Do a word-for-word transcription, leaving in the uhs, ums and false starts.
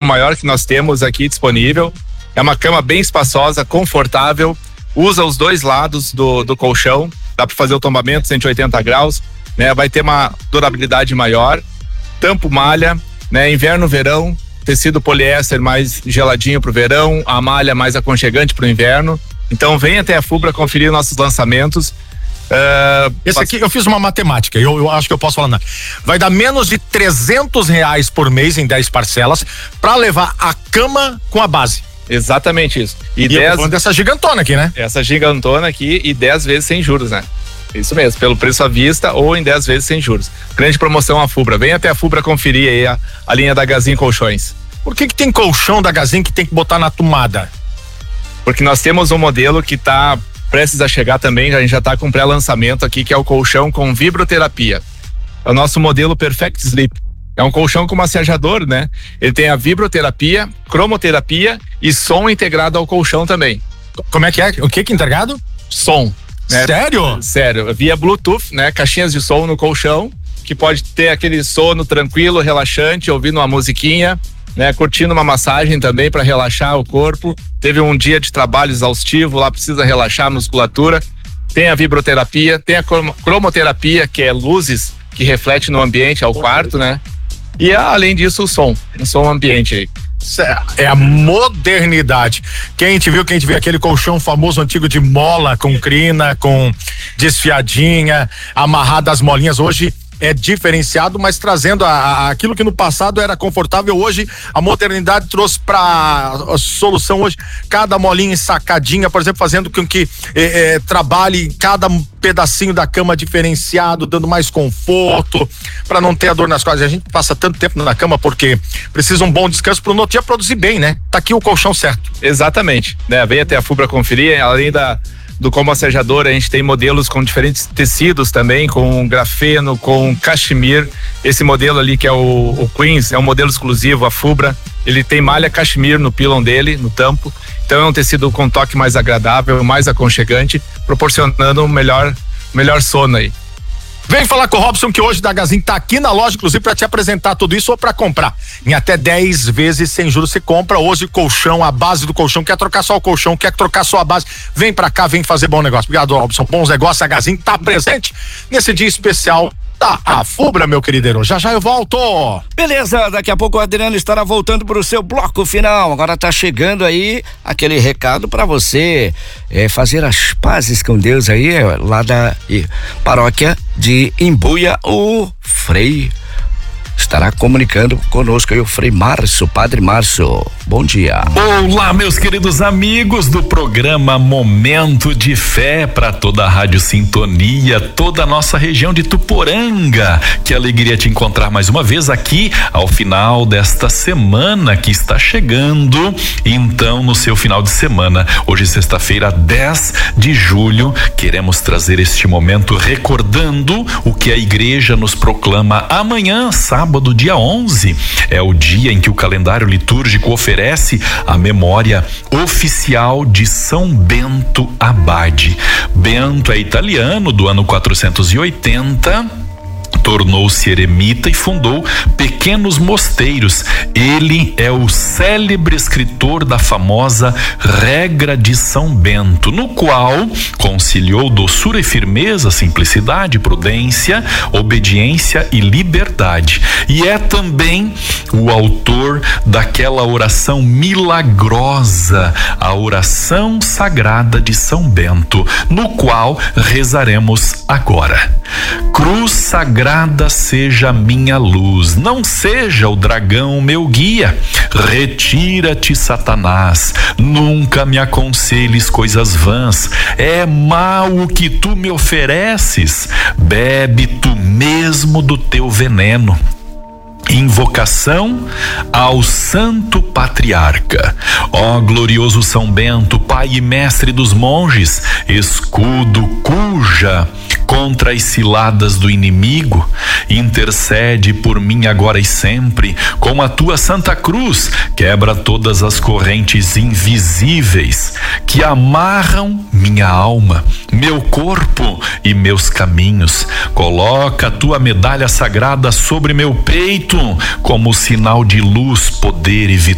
maior que nós temos aqui disponível. É uma cama bem espaçosa, confortável, usa os dois lados do, do colchão, dá para fazer o tombamento cento e oitenta graus, né? Vai ter uma durabilidade maior, tampo malha, né? Inverno, verão, tecido poliéster mais geladinho pro verão, a malha mais aconchegante pro inverno. Então vem até a Fubra conferir nossos lançamentos. Uh, Esse aqui eu fiz uma matemática, eu, eu acho que eu posso falar, não. Vai dar menos de trezentos reais por mês em dez parcelas para levar a cama com a base. Exatamente isso. E, e dez... eu tô falando dessa gigantona aqui, né? Essa gigantona aqui e dez vezes sem juros, né? Isso mesmo, pelo preço à vista ou em dez vezes sem juros. Grande promoção a Fubra. Vem até a Fubra conferir aí a, a linha da Gazin Colchões. Por que que tem colchão da Gazin que tem que botar na tomada? Porque nós temos um modelo que tá prestes a chegar também, a gente já tá com pré-lançamento aqui, que é o colchão com vibroterapia. É o nosso modelo Perfect Sleep. É um colchão com massageador, né? Ele tem a vibroterapia, cromoterapia e som integrado ao colchão também. Como é que é? O que que é integrado? Som. Né? Sério? Sério. Via Bluetooth, né? Caixinhas de som no colchão, que pode ter aquele sono tranquilo, relaxante, ouvindo uma musiquinha, né? Curtindo uma massagem também para relaxar o corpo. Teve um dia de trabalho exaustivo, lá precisa relaxar a musculatura. Tem a vibroterapia, tem a cromoterapia, que é luzes que reflete no ambiente, ao quarto, né? E além disso, o som, o som ambiente aí. É a modernidade. Quem a gente viu, quem a gente viu aquele colchão famoso antigo de mola, com crina, com desfiadinha, amarrada as molinhas, hoje é diferenciado, mas trazendo a, a, aquilo que no passado era confortável, hoje a modernidade trouxe para a solução hoje, cada molinha ensacadinha, por exemplo, fazendo com que eh, eh, trabalhe cada pedacinho da cama diferenciado, dando mais conforto, para não ter a dor nas costas. A gente passa tanto tempo na cama porque precisa um bom descanso para no outro dia produzir bem, né? Tá aqui o colchão certo. Exatamente, né? Vem até a Fubra conferir, além da do como massageador, a gente tem modelos com diferentes tecidos também, com grafeno, com cachemir. Esse modelo ali que é o, o Queens, é um modelo exclusivo, a Fubra. Ele tem malha cachemir no pílon dele, no tampo. Então é um tecido com toque mais agradável, mais aconchegante, proporcionando um melhor, melhor sono aí. Vem falar com o Robson, que hoje da Gazin tá aqui na loja, inclusive para te apresentar tudo isso ou para comprar. Em até dez vezes sem juros você compra hoje colchão, a base do colchão. Quer trocar só o colchão, quer trocar só a base? Vem para cá, vem fazer bom negócio. Obrigado, Robson. Bons negócios. A Gazin tá presente nesse dia especial da a Fubra, meu querido Heron. Já já eu volto. Beleza, daqui a pouco o Adriano estará voltando pro seu bloco final. Agora tá chegando aí aquele recado para você é, fazer as pazes com Deus aí, lá da e, paróquia de Imbuia. O Frei estará comunicando conosco aí, o Frei Márcio, Padre Márcio. Bom dia. Olá, meus queridos amigos do programa Momento de Fé, para toda a Rádio Sintonia, toda a nossa região de Tuporanga. Que alegria te encontrar mais uma vez aqui ao final desta semana que está chegando. Então, no seu final de semana, hoje sexta-feira, dez de julho, queremos trazer este momento recordando o que a igreja nos proclama amanhã, sábado, dia onze, é o dia em que o calendário litúrgico oferece a memória oficial de São Bento Abade. Bento é italiano, do ano quatrocentos e oitenta. Tornou-se eremita e fundou pequenos mosteiros. Ele é o célebre escritor da famosa Regra de São Bento, no qual conciliou doçura e firmeza, simplicidade, prudência, obediência e liberdade. E é também o autor daquela oração milagrosa, a oração sagrada de São Bento, no qual rezaremos agora. Cruz sagrada seja minha luz, não seja o dragão meu guia. Retira-te, Satanás, nunca me aconselhes coisas vãs. É mal o que tu me ofereces, bebe tu mesmo do teu veneno. Invocação ao Santo Patriarca. Ó glorioso São Bento, pai e mestre dos monges, escudo cuja contra as ciladas do inimigo, intercede por mim agora e sempre, com a tua Santa Cruz, quebra todas as correntes invisíveis que amarram minha alma, meu corpo e meus caminhos. Coloca a tua medalha sagrada sobre meu peito, como sinal de luz, poder e vitória.